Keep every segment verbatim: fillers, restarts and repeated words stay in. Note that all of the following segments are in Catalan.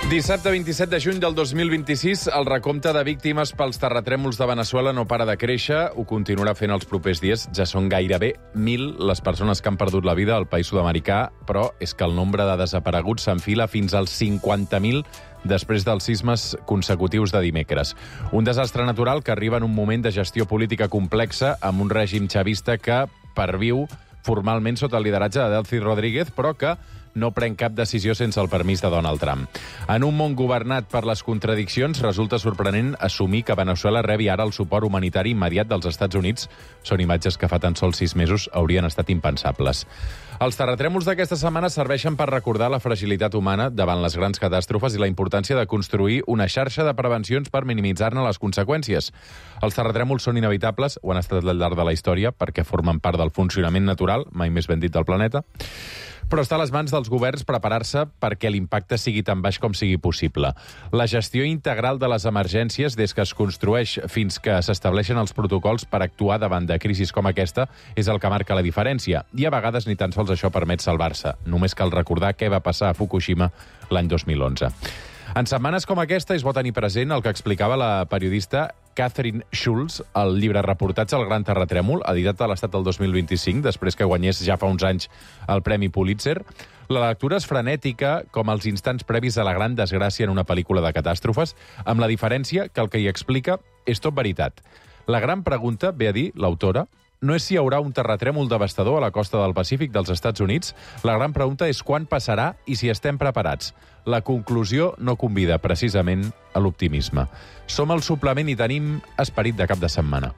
Dissabte vint-i-set de juny del dos mil vint-i-sis, el recompte de víctimes pels terratrèmols de Veneçuela no para de créixer, ho continuarà fent els propers dies. Ja són gairebé mil les persones que han perdut la vida al país sud-americà, però és que el nombre de desapareguts s'enfila fins als cinquanta mil després dels sismes consecutius de dimecres. Un desastre natural que arriba en un moment de gestió política complexa amb un règim xavista que perviu formalment sota el lideratge de Delcy Rodríguez, però que no pren cap decisió sense el permís de Donald Trump. En un món governat per les contradiccions, resulta sorprenent assumir que Veneçuela rebi ara el suport humanitari immediat dels Estats Units. Són imatges que fa tan sols sis mesos haurien estat impensables. Els terratrèmols d'aquesta setmana serveixen per recordar la fragilitat humana davant les grans catàstrofes i la importància de construir una xarxa de prevencions per minimitzar-ne les conseqüències. Els terratrèmols són inevitables, ho han estat al llarg de la història, perquè formen part del funcionament natural, mai més ben dit, del planeta. Però està a les mans dels governs preparar-se perquè l'impacte sigui tan baix com sigui possible. La gestió integral de les emergències, des que es construeix fins que s'estableixen els protocols per actuar davant de crisis com aquesta, és el que marca la diferència. I a vegades ni tan sols això permet salvar-se. Només cal recordar què va passar a Fukushima l'any dos mil onze. En setmanes com aquesta és bo tenir present el que explicava la periodista Catherine Schulz al llibre Reportatge al Gran Terratrèmol, editat a l'Estat del dos mil vint-i-cinc, després que guanyés ja fa uns anys el Premi Pulitzer. La lectura és frenètica, com els instants previs a la gran desgràcia en una pel·lícula de catàstrofes, amb la diferència que el que hi explica és tot veritat. La gran pregunta, ve a dir l'autora, no és si hi haurà un terratrèmol devastador a la costa del Pacífic dels Estats Units. La gran pregunta és quan passarà i si estem preparats. La conclusió no convida precisament a l'optimisme. Som al suplement i tenim esperit de cap de setmana.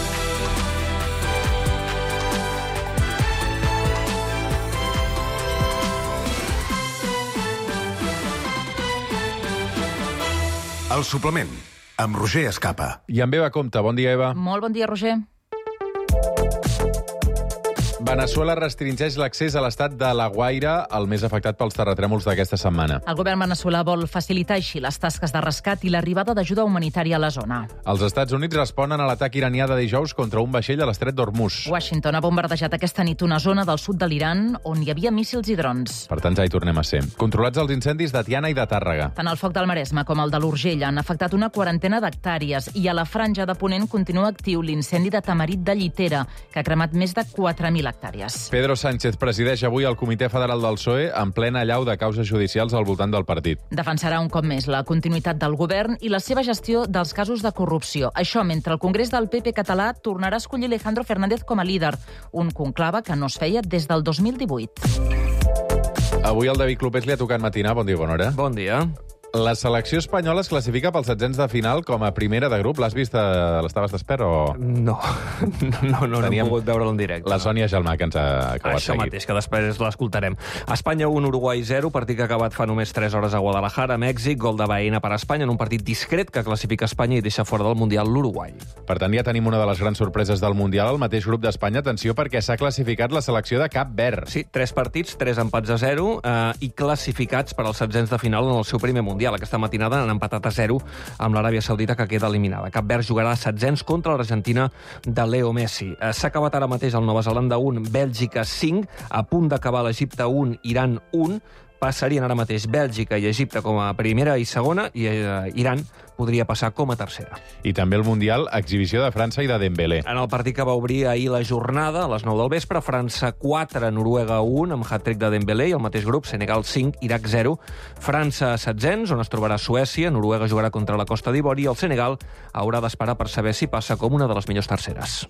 El suplement, amb Roger Escapa. I amb Eva Compte. Bon dia, Eva. Molt bon dia, Roger. Veneçuela restringeix l'accés a l'estat de La Guaira, el més afectat pels terratrèmols d'aquesta setmana. El govern veneçolà vol facilitar així les tasques de rescat i l'arribada d'ajuda humanitària a la zona. Els Estats Units responen a l'atac iranià de dijous contra un vaixell a l'estret d'Hormuz. Washington ha bombardejat aquesta nit una zona del sud de l'Iran on hi havia míssils i drons. Per tant, ja hi tornem a ser. Controlats els incendis de Tiana i de Tàrrega. Tant el foc del Maresme com el de l'Urgell han afectat una quarantena d'hectàrees i a la franja de Ponent continua actiu l'incendi de Tamarit de Llitera, que ha cremat més de quatre mil hectàrees. Pedro Sánchez presideix avui el Comitè Federal del P S O E en plena allau de causes judicials al voltant del partit. Defensarà un cop més la continuïtat del govern i la seva gestió dels casos de corrupció. Això mentre el Congrés del P P català tornarà a escollir Alejandro Fernández com a líder, un conclave que no es feia des del dos mil divuit. Avui el David Clopés li ha tocat matinar. Bon dia, bona hora. Bon dia. La selecció espanyola es classifica pels setzents de final com a primera de grup. L'has vist? A... L'estaves d'espera o...? No, no, no, no he pogut veure-lo en directe. La Sònia Gelmà, que ens ha acabat Això seguint. mateix, que després l'escoltarem. Espanya un, Uruguai zero, partit que ha acabat fa només tres hores a Guadalajara, Mèxic, gol de Baena per a Espanya, en un partit discret que classifica Espanya i deixa fora del Mundial l'Uruguai. Per tant, ja tenim una de les grans sorpreses del Mundial, el mateix grup d'Espanya. Atenció, perquè s'ha classificat la selecció de Cap Verd. Sí, tres partits, tres empats a zero eh, i classificats per als setzents de final en el seu primer Mundial. Aquesta matinada han empatat a zero amb l'Aràbia Saudita, que queda eliminada. Cap Verd jugarà a setzents contra l'Argentina de Leo Messi. Eh, S'ha acabat ara mateix el Nova Zelanda un, Bèlgica cinc, a punt d'acabar l'Egipte un, Iran un. Passarien ara mateix Bèlgica i Egipte com a primera i segona, i eh, Iran podria passar com a tercera. I també el Mundial, exhibició de França i de Dembélé. En el partit que va obrir ahir la jornada, a les nou del vespre, França quatre, Noruega un, amb hat-trick de Dembélé, i el mateix grup, Senegal cinc, Iraq zero. França a setzents, on es trobarà Suècia, Noruega jugarà contra la Costa d'Ivori, i el Senegal haurà d'esperar per saber si passa com una de les millors terceres.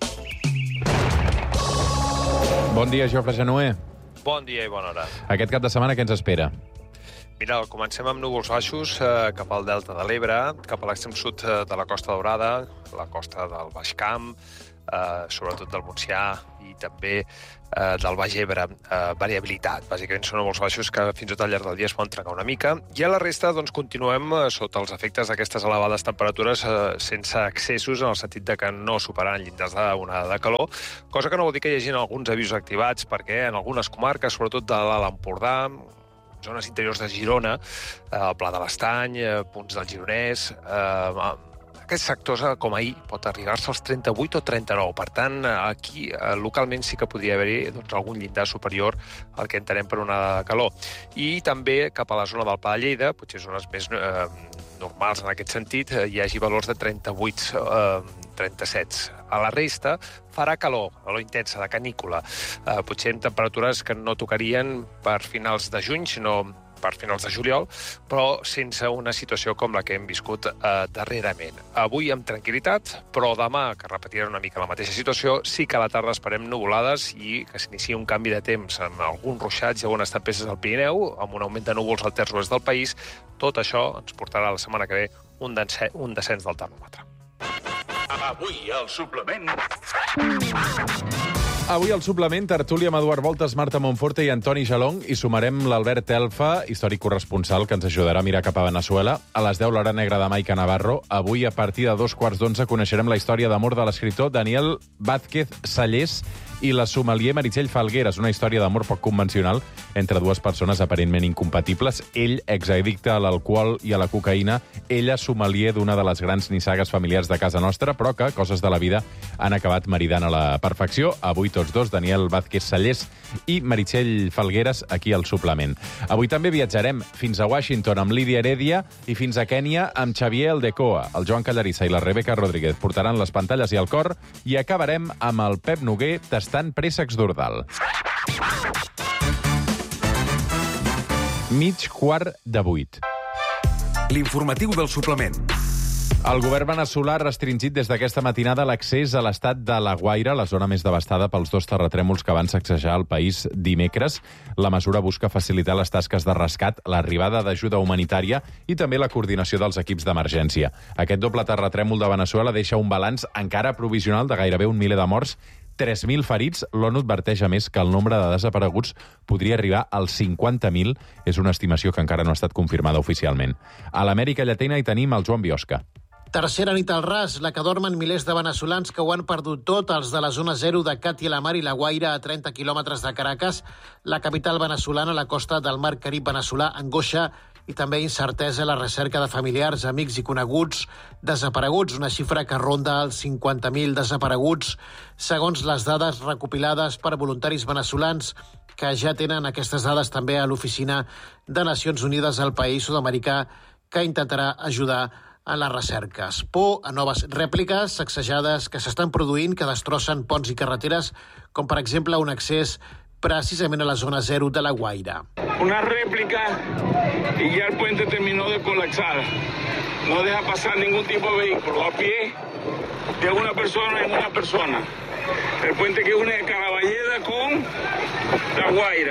Bon dia, Jofre Genuer. Bon dia i bona hora. Aquest cap de setmana què ens espera? Mira, comencem amb núvols baixos eh, cap al delta de l'Ebre, cap a l'extrem sud eh, de la Costa Daurada, la costa del Baix Camp, eh, sobretot del Montsià i també eh, del Baix Ebre. Eh, variabilitat, bàsicament són núvols baixos que fins i tot al llarg del dia es poden trencar una mica. I a la resta doncs, continuem eh, sota els efectes d'aquestes elevades temperatures eh, sense excessos, en el sentit de que no superaran llindars d'onada de calor, cosa que no vol dir que hi hagi alguns avisos activats, perquè en algunes comarques, sobretot de l'Alt Empordà, zones interiors de Girona, eh, el Pla de l'Estany, eh, punts del Gironès, eh, aquests sectors, com ahir, pot arribar-se als trenta-vuit o trenta-nou. Per tant, aquí, localment, sí que podria haver-hi doncs, algun llindar superior al que entenem per una calor. I també cap a la zona del Pla de Lleida, potser zones més eh, normals en aquest sentit, eh, hi hagi valors de trenta-vuit, eh, trenta-set. A la resta farà calor, calor intensa, de canícula. Eh, potser amb temperatures que no tocarien per finals de juny, sinó per finals de juliol, però sense una situació com la que hem viscut eh, darrerament. Avui amb tranquil·litat, però demà, que repetirà una mica la mateixa situació, sí que a la tarda esperem nuvolades i que s'inicia un canvi de temps amb alguns ruixats i algunes tempestes al Pirineu, amb un augment de núvols al terç oest del país. Tot això ens portarà la setmana que ve un, descens, un descens del termòmetre. Avui, al suplement... Avui al suplement, tertúlia amb Eduard Voltes, Marta Monforte i Antoni Jalong, i sumarem l'Albert Elfa, històric corresponsal, que ens ajudarà a mirar cap a Veneçuela. A les deu, l'Hora Negra de Maica Navarro. Avui, a partir de dos quarts d'onze, coneixerem la història d'amor de l'escriptor Daniel Vázquez Sallés i la sommelier Meritxell Falgueras, una història d'amor poc convencional entre dues persones aparentment incompatibles. Ell, exaddicte a l'alcohol i a la cocaïna, ella, sommelier d'una de les grans nissagues familiars de casa nostra, però que, coses de la vida, han acabat maridant a la perfecció. Avui tots dos, Daniel Vázquez Sallés i Meritxell Falgueras, aquí al suplement. Avui també viatjarem fins a Washington amb Lídia Heredia i fins a Kènia amb Xavier Aldecoa. El Joan Callarissa i la Rebeca Rodríguez portaran les pantalles i el cor, i acabarem amb el Pep Noguer tastant préssecs d'Ordal. Mig quart de vuit. L'informatiu del suplement. El govern veneçolà ha restringit des d'aquesta matinada l'accés a l'estat de La Guaira, la zona més devastada pels dos terratrèmols que van sacsejar el país dimecres. La mesura busca facilitar les tasques de rescat, l'arribada d'ajuda humanitària i també la coordinació dels equips d'emergència. Aquest doble terratrèmol de Veneçuela deixa un balanç encara provisional de gairebé un miler de morts, tres mil ferits. L'ONU adverteix, a més, que el nombre de desapareguts podria arribar als cinquanta mil. És una estimació que encara no ha estat confirmada oficialment. A l'Amèrica Llatina hi tenim el Joan Biosca. Tercera nit al ras, la que dormen milers de veneçolans que ho han perdut tot, els de la zona zero de Càtia la Mar i la Guaira, a trenta quilòmetres de Caracas, la capital veneçolana, a la costa del mar Carib veneçolà, angoixa i també incertesa a la recerca de familiars, amics i coneguts desapareguts, una xifra que ronda els cinquanta mil desapareguts, segons les dades recopilades per voluntaris veneçolans que ja tenen aquestes dades també a l'oficina de Nacions Unides al país sud-americà, que intentarà ajudar a les recerques. Por a noves rèpliques sacsejades que s'estan produint, que destrossen ponts i carreteres, com per exemple un accés precisament a la zona zero de la Guaira. Una réplica y ya el puente terminó de colapsar. No deja pasar ningún tipo de vehículo a pie de una persona en una persona. El puente que une Caraballeda con la Guaira.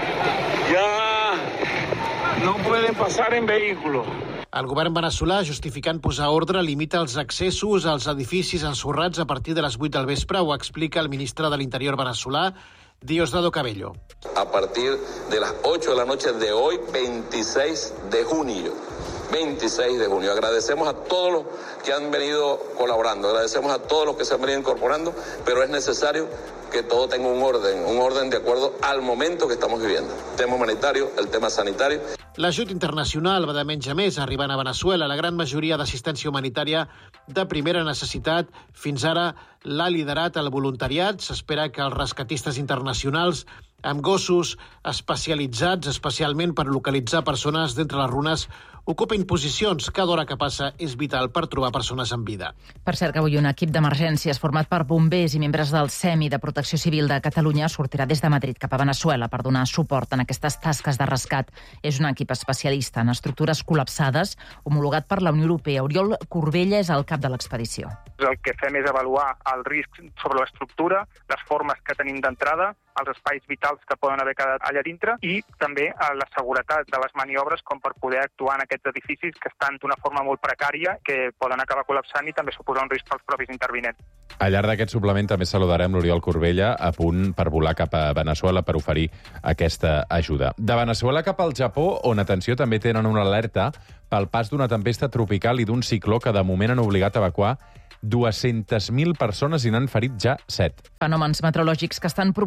Ya no pueden pasar en vehículos. El govern veneçolà, justificant posar ordre, limita els accessos als edificis ensorrats a partir de les vuit del vespre. Ho explica el ministre de l'Interior veneçolà, Diosdado Cabello. A partir de las ocho de la noche de hoy, veintiséis de junio. veintiséis de junio. Agradecemos a todos los que han venido colaborando, agradecemos a todos los que se han venido incorporando, pero es necesario que todo tenga un orden, un orden de acuerdo al momento que estamos viviendo. El tema humanitario, el tema sanitario. L'ajut internacional va de menys a més arribant a Veneçuela. La gran majoria d'assistència humanitària de primera necessitat fins ara l'ha liderat el voluntariat. S'espera que els rescatistes internacionals amb gossos especialitzats especialment per localitzar persones d'entre les runes ocupin posicions. Cada hora que passa és vital per trobar persones en vida. Per cert, que avui un equip d'emergències format per bombers i membres del SEMI de Protecció Civil de Catalunya sortirà des de Madrid cap a Veneçuela per donar suport en aquestes tasques de rescat. És un equip especialista en estructures col·lapsades, homologat per la Unió Europea. Oriol Corbella és el cap de l'expedició. El que fem és avaluar el risc sobre l'estructura, les formes que tenim d'entrada, els espais vitals que poden haver quedat allà dintre i també la seguretat de les maniobres com per poder actuar en aquests edificis que estan d'una forma molt precària, que poden acabar col·lapsant i també suposar un risc pels propis intervinents. Al llarg d'aquest suplement també saludarem l'Oriol Corbella, a punt per volar cap a Veneçuela per oferir aquesta ajuda. De Veneçuela cap al Japó, on, atenció, també tenen una alerta pel pas d'una tempesta tropical i d'un cicló que de moment han obligat a evacuar dues-centes mil persones i n'han ferit ja set. Fenòmens meteorològics que estan provocant vents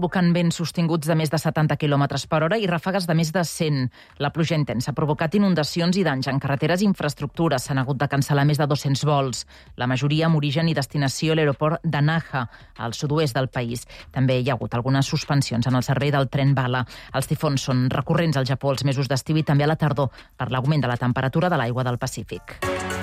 vents sostinguts de més de setanta quilòmetres per hora i ràfegues de més de cent. La pluja intensa ha provocat inundacions i danys en carreteres i infraestructures. S'han hagut de cancel·lar més de dos-cents vols. La majoria amb origen i destinació a l'aeroport de Naha, al sud-oest del país. També hi ha hagut algunes suspensions en el servei del tren bala. Els tifons són recurrents al Japó els mesos d'estiu i també a la tardor per l'augment de la temperatura de l'aigua del Pacífic.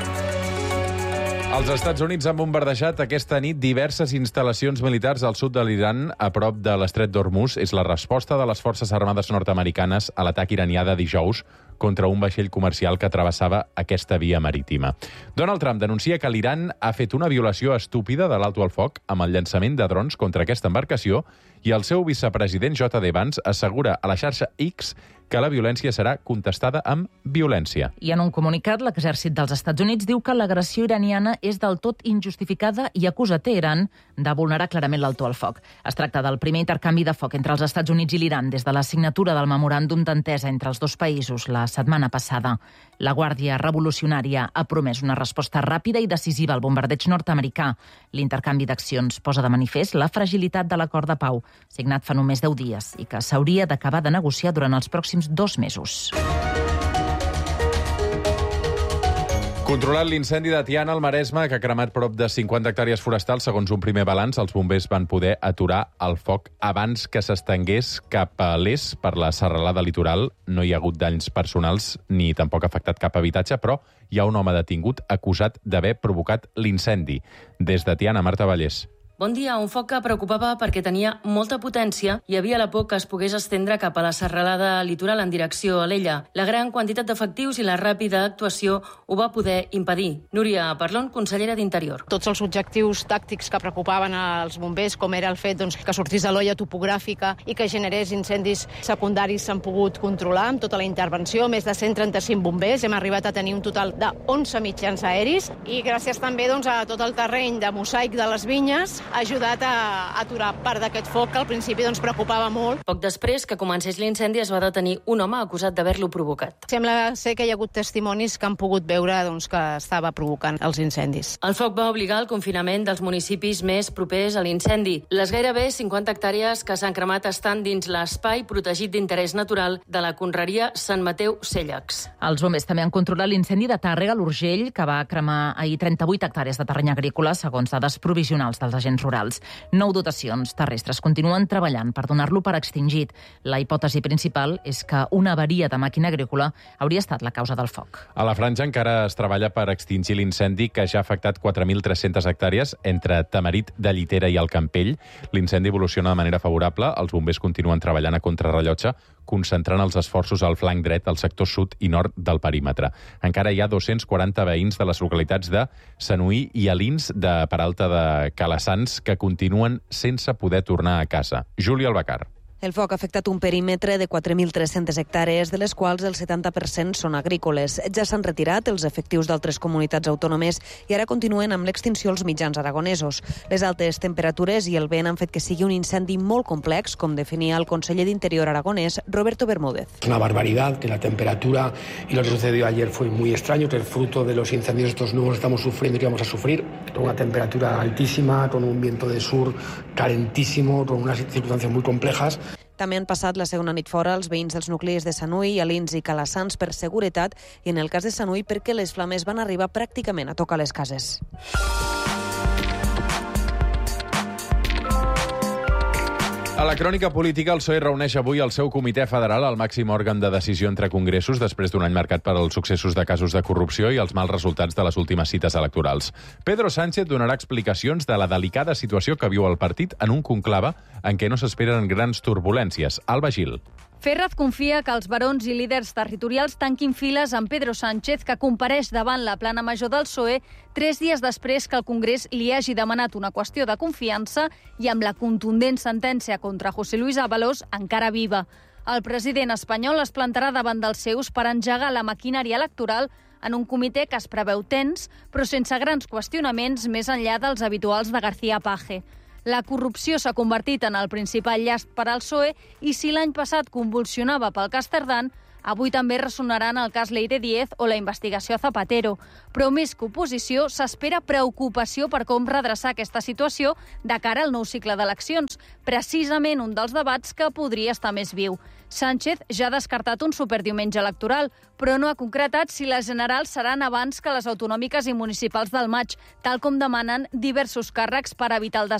Els Estats Units han bombardejat aquesta nit diverses instal·lacions militars al sud de l'Iran, a prop de l'estret d'Hormuz. És la resposta de les forces armades nord-americanes a l'atac iranià de dijous contra un vaixell comercial que travessava aquesta via marítima. Donald Trump denuncia que l'Iran ha fet una violació estúpida de l'alto al foc amb el llançament de drons contra aquesta embarcació i el seu vicepresident J D Vance assegura a la xarxa X que la violència serà contestada amb violència. I en un comunicat, l'exèrcit dels Estats Units diu que l'agressió iraniana és del tot injustificada i acusa Teheran de vulnerar clarament l'alto al foc. Es tracta del primer intercanvi de foc entre els Estats Units i l'Iran des de la signatura del memoràndum d'entesa entre els dos països la setmana passada. La Guàrdia Revolucionària ha promès una resposta ràpida i decisiva al bombardeig nord-americà. L'intercanvi d'accions posa de manifest la fragilitat de l'acord de pau, signat fa només deu dies, i que s'hauria d'acabar de negociar durant els pròxims dos mesos. Controlat l'incendi de Tiana al Maresme, que ha cremat prop de cinquanta hectàrees forestals, segons un primer balanç, els bombers van poder aturar el foc abans que s'estengués cap a l'est per la serralada litoral. No hi ha hagut danys personals ni tampoc ha afectat cap habitatge, però hi ha un home detingut acusat d'haver provocat l'incendi. Des de Tiana, Marta Vallès. Bon dia, un foc que preocupava perquè tenia molta potència i havia la por que es pogués estendre cap a la serralada litoral en direcció a l'Ella. La gran quantitat d'efectius i la ràpida actuació ho va poder impedir. Núria Parlon, consellera d'Interior. Tots els objectius tàctics que preocupaven als bombers, com era el fet doncs, que sortís de l'olla topogràfica i que generés incendis secundaris, s'han pogut controlar amb tota la intervenció. Més de cent trenta-cinc bombers. Hem arribat a tenir un total de onze mitjans aeris i gràcies també doncs, a tot el terreny de mosaic de les vinyes ha ajudat a aturar part d'aquest foc que al principi doncs, preocupava molt. Poc després que comencés l'incendi es va detenir un home acusat d'haver-lo provocat. Sembla ser que hi ha hagut testimonis que han pogut veure doncs, que estava provocant els incendis. El foc va obligar al confinament dels municipis més propers a l'incendi. Les gairebé cinquanta hectàrees que s'han cremat estan dins l'espai protegit d'interès natural de la conreria Sant Mateu Cèllex. Els bombers també han controlat l'incendi de Tàrrega a l'Urgell, que va cremar ahir trenta-vuit hectàrees de terreny agrícola, segons dades provisionals dels agents rurals. Nou dotacions terrestres continuen treballant per donar-lo per extingit. La hipòtesi principal és que una avaria de màquina agrícola hauria estat la causa del foc. A la Franja encara es treballa per extingir l'incendi que ja ha afectat quatre mil tres-centes hectàrees entre Tamarit de Llitera i el Campell. L'incendi evoluciona de manera favorable. Els bombers continuen treballant a contrarrellotge, concentrant els esforços al flanc dret, al sector sud i nord del perímetre. Encara hi ha dos-cents quaranta veïns de les localitats de Sanuí i Alins de Peralta de Calassans que continuen sense poder tornar a casa. Juli Albacar. El foc ha afectat un perímetre de quatre mil tres-centes hectàrees, de les quals el setanta per cent són agrícoles. Ja s'han retirat els efectius d'altres comunitats autònomes i ara continuen amb l'extinció els mitjans aragonesos. Les altes temperatures i el vent han fet que sigui un incendi molt complex, com definia el conseller d'Interior aragonès, Roberto Bermúdez. Es una barbaridad que la temperatura y lo que sucedió ayer fue muy extraño, que el fruto de los incendios estos nuevos estamos sufriendo y que vamos a sufrir, con una temperatura altísima, con un viento de sur calentísimo, con unas circunstancias muy complejas. També han passat la segona nit fora els veïns dels nuclis de Sanuí, Alins i Calassans per seguretat i en el cas de Sanuí perquè les flames van arribar pràcticament a tocar les cases. A la crònica política, el P S O E reuneix avui el seu comitè federal, el màxim òrgan de decisió entre congressos, després d'un any marcat per als successos de casos de corrupció i els mals resultats de les últimes cites electorals. Pedro Sánchez donarà explicacions de la delicada situació que viu el partit en un conclave en què no s'esperen grans turbulències. Alba Gil. Ferraz confia que els barons i líders territorials tanquin files amb Pedro Sánchez, que compareix davant la plana major del P S O E tres dies després que el Congrés li hagi demanat una qüestió de confiança i amb la contundent sentència contra José Luis Ábalos encara viva. El president espanyol es plantarà davant dels seus per engegar la maquinària electoral en un comitè que es preveu tens, però sense grans qüestionaments més enllà dels habituals de García Page. La corrupció s'ha convertit en el principal llast per al P S O E i si l'any passat convulsionava pel cas Tardán, Avui també ressonaran el cas Leire Díez o la investigació a Zapatero. Però més que oposició, s'espera preocupació per com redreçar aquesta situació de cara al nou cicle d'eleccions, precisament un dels debats que podria estar més viu. Sánchez ja ha descartat un superdiumenge electoral, però no ha concretat si les generals seran abans que les autonòmiques i municipals del maig, tal com demanen diversos càrrecs per evitar el